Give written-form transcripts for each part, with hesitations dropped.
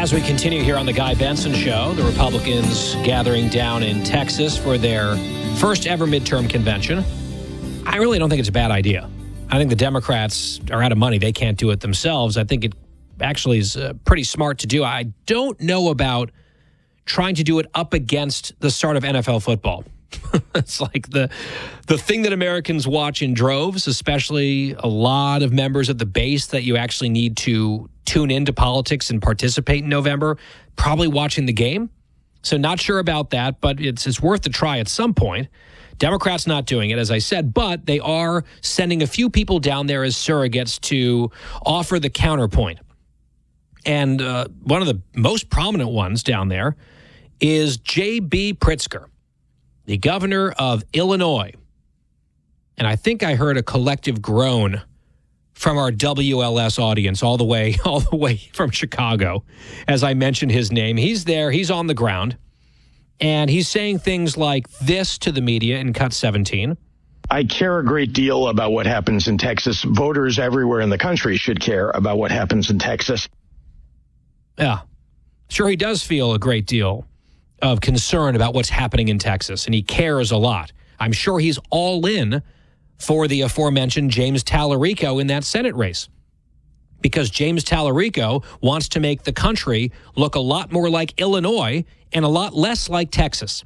As we continue here on the Guy Benson Show, the Republicans gathering down in Texas for their first ever midterm convention. I really don't think it's a bad idea. I think the Democrats are out of money. They can't do it themselves. I think it actually is pretty smart to do. I don't know about trying to do it up against the start of NFL football. It's like the thing that Americans watch in droves, especially a lot of members of the base that you actually need to tune into politics and participate in November, probably watching the game. So not sure about that, but it's worth a try at some point. Democrats not doing it, as I said, but they are sending a few people down there as surrogates to offer the counterpoint. And one of the most prominent ones down there is J.B. Pritzker, the governor of Illinois. And I think I heard a collective groan from our WLS audience all the way from Chicago as I mentioned his name. He's there, he's on the ground, and he's saying things like this to the media in Cut 17. I care a great deal about what happens in Texas. Voters everywhere in the country should care about what happens in Texas. Yeah, sure, he does feel a great deal of concern about what's happening in Texas, and he cares a lot. I'm sure he's all in for the aforementioned James Tallarico in that Senate race, because James Tallarico wants to make the country look a lot more like Illinois and a lot less like Texas.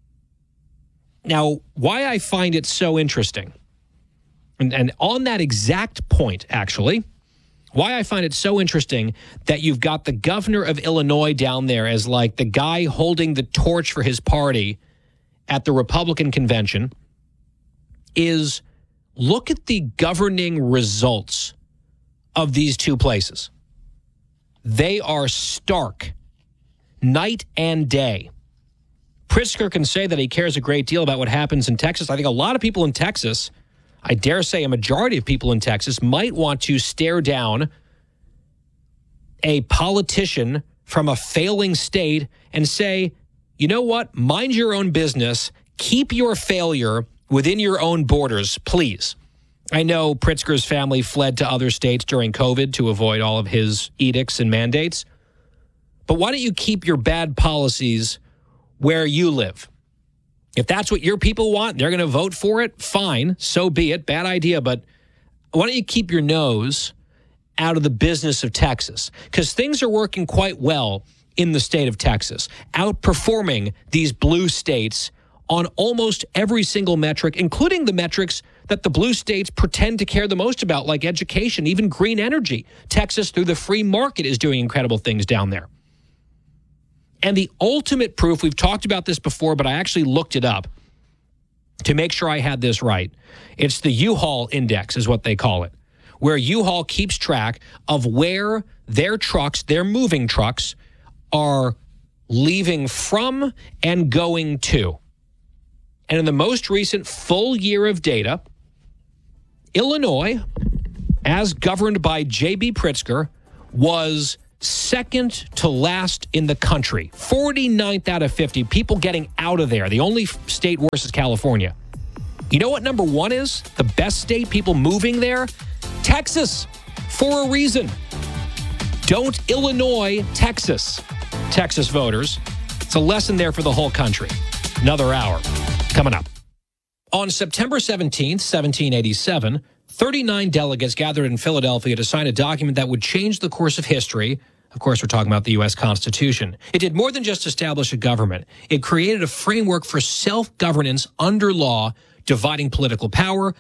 Now, why I find it so interesting, and on that exact point, actually, why I find it so interesting that you've got the governor of Illinois down there as like the guy holding the torch for his party at the Republican convention is look at the governing results of these two places. They are stark, night and day. Pritzker can say that he cares a great deal about what happens in Texas. I think a lot of people in Texas, I dare say a majority of people in Texas, might want to stare down a politician from a failing state and say, you know what, mind your own business, keep your failure within your own borders, please. I know Pritzker's family fled to other states during COVID to avoid all of his edicts and mandates, but why don't you keep your bad policies where you live? If that's what your people want, they're going to vote for it, fine, so be it, bad idea, but why don't you keep your nose out of the business of Texas? Because things are working quite well in the state of Texas, outperforming these blue states on almost every single metric, including the metrics that the blue states pretend to care the most about, like education, even green energy. Texas, through the free market, is doing incredible things down there. And the ultimate proof, we've talked about this before, but I actually looked it up to make sure I had this right. It's the U-Haul index is what they call it, where U-Haul keeps track of where their trucks, their moving trucks, are leaving from and going to. And in the most recent full year of data, Illinois, as governed by J.B. Pritzker, was second to last in the country. 49th out of 50 people getting out of there. The only state worse is California. You know what number one is? The best state, people moving there? Texas, for a reason. Don't Illinois Texas, Texas voters. It's a lesson there for the whole country. Another hour coming up. On September 17th, 1787, 39 delegates gathered in Philadelphia to sign a document that would change the course of history. Of course, we're talking about the U.S. Constitution. It did more than just establish a government. It created a framework for self-governance under law, dividing political power